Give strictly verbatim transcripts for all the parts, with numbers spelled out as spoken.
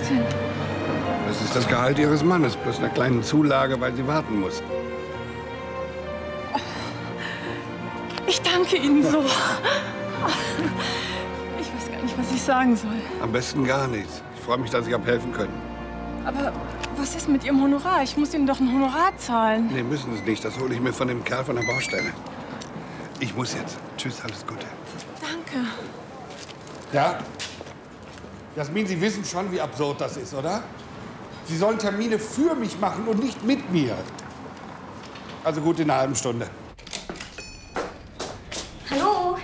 denn? Das ist das Gehalt Ihres Mannes, plus eine kleine Zulage, weil Sie warten mussten. Ich danke Ihnen so. Ich weiß gar nicht, was ich sagen soll. Am besten gar nichts. Ich freue mich, dass ich habe helfen können. Aber was ist mit Ihrem Honorar? Ich muss Ihnen doch ein Honorar zahlen. Nee, müssen Sie nicht. Das hole ich mir von dem Kerl von der Baustelle. Ich muss jetzt. Tschüss, alles Gute. Danke. Ja? Jasmin, Sie wissen schon, wie absurd das ist, oder? Sie sollen Termine für mich machen und nicht mit mir. Also gut, in einer halben Stunde. Hallo?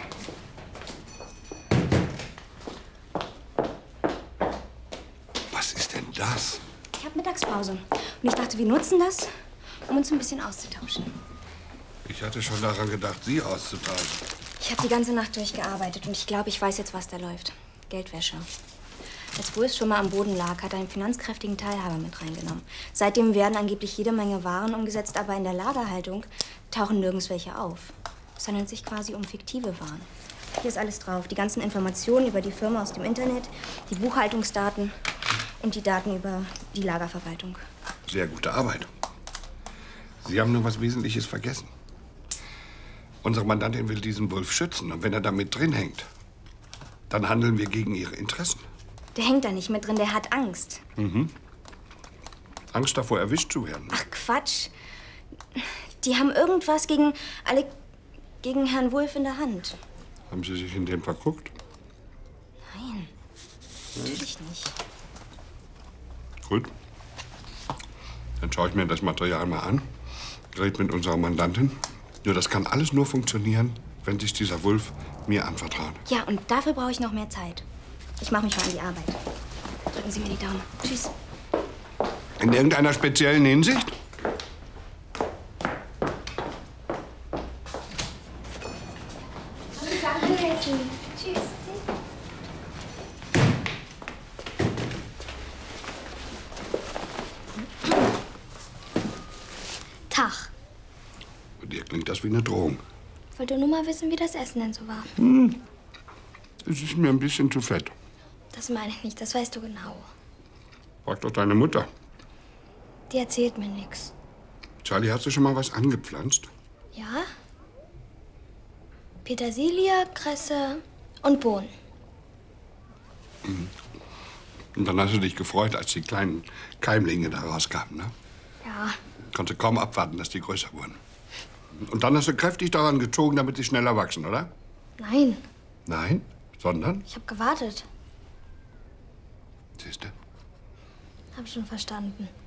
Was ist denn das? Ich habe Mittagspause. Und ich dachte, wir nutzen das, um uns ein bisschen auszutauschen. Ich hatte schon daran gedacht, Sie auszutauschen. Ich habe die ganze Nacht durchgearbeitet und ich glaube, ich weiß jetzt, was da läuft. Geldwäsche. Als Wulff schon mal am Boden lag, hat er einen finanzkräftigen Teilhaber mit reingenommen. Seitdem werden angeblich jede Menge Waren umgesetzt, aber in der Lagerhaltung tauchen nirgends welche auf. Es handelt sich quasi um fiktive Waren. Hier ist alles drauf. Die ganzen Informationen über die Firma aus dem Internet, die Buchhaltungsdaten und die Daten über die Lagerverwaltung. Sehr gute Arbeit. Sie haben nur was Wesentliches vergessen. Unsere Mandantin will diesen Wulff schützen. Und wenn er da mit drin hängt, dann handeln wir gegen ihre Interessen. Der hängt da nicht mit drin, der hat Angst. Mhm. Angst davor, erwischt zu werden. Ach, Quatsch. Die haben irgendwas gegen alle, gegen Herrn Wulff in der Hand. Haben Sie sich in den verguckt? Nein, natürlich nicht. Gut. Dann schaue ich mir das Material mal an. Rede mit unserer Mandantin. Nur das kann alles nur funktionieren, wenn sich dieser Wulff mir anvertraut. Ja, und dafür brauche ich noch mehr Zeit. Ich mache mich mal an die Arbeit. Drücken Sie mir die Daumen. Tschüss. In irgendeiner speziellen Hinsicht? Tschüss. Tag. Bei dir klingt das wie eine Drohung. Ich wollte nur mal wissen, wie das Essen denn so war. Hm. Es ist mir ein bisschen zu fett. Das meine ich nicht, das weißt du genau. Frag doch deine Mutter. Die erzählt mir nichts. Charlie, hast du schon mal was angepflanzt? Ja? Petersilie, Kresse und Bohnen. Mhm. Und dann hast du dich gefreut, als die kleinen Keimlinge da rauskamen, ne? Ja. Konntest kaum abwarten, dass die größer wurden. Und dann hast du kräftig daran gezogen, damit sie schneller wachsen, oder? Nein. Nein? Sondern? Ich habe gewartet. Siehst du? Hab schon verstanden.